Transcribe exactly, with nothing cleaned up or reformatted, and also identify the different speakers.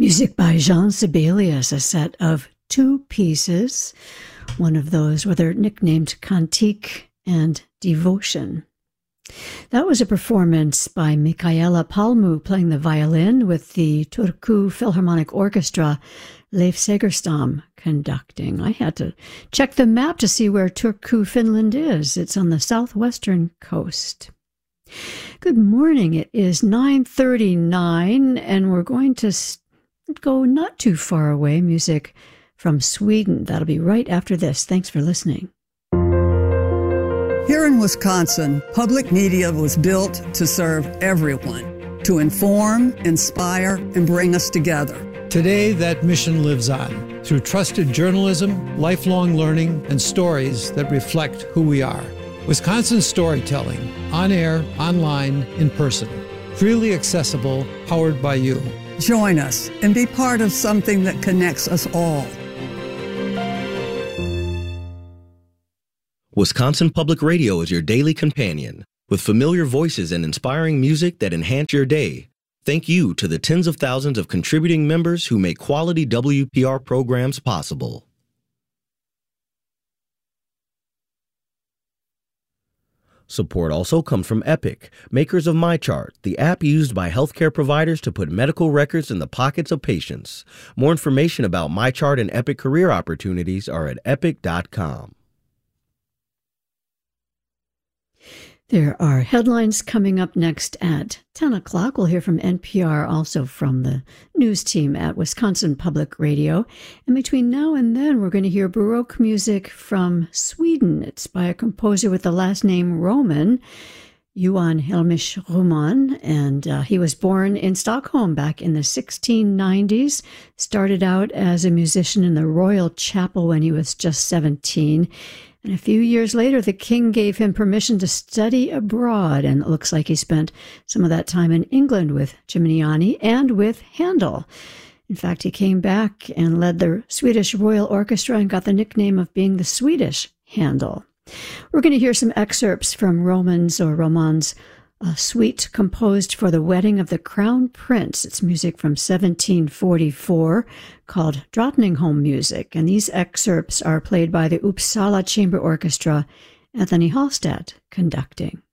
Speaker 1: Music by Jean Sibelius, a set of two pieces. One of those were they're nicknamed Cantique and Devotion. That was a performance by Michaela Palmu playing the violin with the Turku Philharmonic Orchestra, Leif Segerstam conducting. I had to check the map to see where Turku, Finland is. It's on the southwestern coast. Good morning. It is nine thirty-nine, and we're going to go not too far away. Music from Sweden. That'll be right after this. Thanks for listening.
Speaker 2: Here in Wisconsin, public media was built to serve everyone, to inform, inspire, and bring us together.
Speaker 3: Today, that mission lives on through trusted journalism, lifelong learning, and stories that reflect who we are. Wisconsin storytelling, on air, online, in person, freely accessible, powered by you.
Speaker 2: Join us and be part of something that connects us all.
Speaker 4: Wisconsin Public Radio is your daily companion, with familiar voices and inspiring music that enhance your day. Thank you to the tens of thousands of contributing members who make quality W P R programs possible. Support also comes from Epic, makers of MyChart, the app used by healthcare providers to put medical records in the pockets of patients. More information about MyChart and Epic career opportunities are at epic dot com.
Speaker 1: There are headlines coming up next at ten o'clock. We'll hear from N P R, also from the news team at Wisconsin Public Radio. And between now and then, we're going to hear Baroque music from Sweden. It's by a composer with the last name Roman, Johan Helmich Roman, and uh, he was born in Stockholm back in the sixteen nineties, started out as a musician in the Royal Chapel when he was just seventeen. And a few years later, the king gave him permission to study abroad, and it looks like he spent some of that time in England with Gimignani and with Handel. In fact, he came back and led the Swedish Royal Orchestra and got the nickname of being the Swedish Handel. We're going to hear some excerpts from Roman's or Roman's uh, suite composed for the wedding of the Crown Prince. It's music from seventeen forty-four called Drottningholm Music, and these excerpts are played by the Uppsala Chamber Orchestra, Anthony Hallstatt conducting.